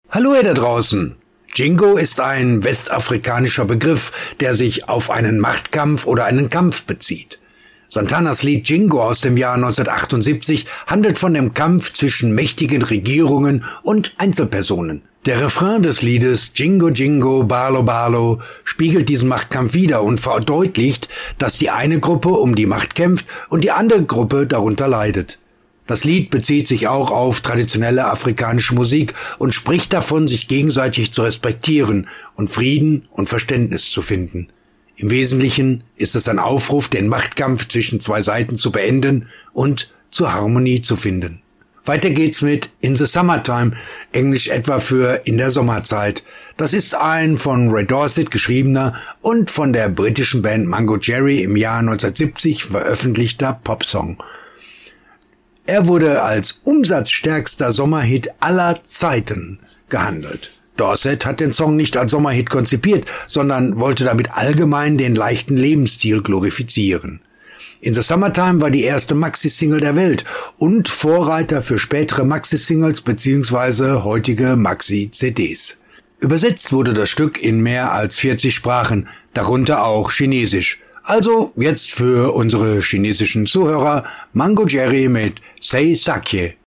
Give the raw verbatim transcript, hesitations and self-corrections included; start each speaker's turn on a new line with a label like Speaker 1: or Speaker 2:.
Speaker 1: Hallo ihr da draußen! Jingo ist ein westafrikanischer Begriff, der sich auf einen Machtkampf oder einen Kampf bezieht. Santanas Lied Jingo aus dem Jahr neunzehnhundertachtundsiebzig handelt von dem Kampf zwischen mächtigen Regierungen und Einzelpersonen. Der Refrain des Liedes Jingo Jingo Balo Balo spiegelt diesen Machtkampf wider und verdeutlicht, dass die eine Gruppe um die Macht kämpft und die andere Gruppe darunter leidet. Das Lied bezieht sich auch auf traditionelle afrikanische Musik und spricht davon, sich gegenseitig zu respektieren und Frieden und Verständnis zu finden. Im Wesentlichen ist es ein Aufruf, den Machtkampf zwischen zwei Seiten zu beenden und zur Harmonie zu finden. Weiter geht's mit In the Summertime, englisch etwa für In der Sommerzeit. Das ist ein von Ray Dorset geschriebener und von der britischen Band Mango Jerry im Jahr neunzehnhundertsiebzig veröffentlichter Popsong. Er wurde als umsatzstärkster Sommerhit aller Zeiten gehandelt. Dorset hat den Song nicht als Sommerhit konzipiert, sondern wollte damit allgemein den leichten Lebensstil glorifizieren. In the Summertime war die erste Maxi-Single der Welt und Vorreiter für spätere Maxi-Singles bzw. heutige Maxi-C Ds. Übersetzt wurde das Stück in mehr als vierzig Sprachen, darunter auch Chinesisch. Also jetzt für unsere chinesischen Zuhörer Mango Jerry mit Sei Sakye.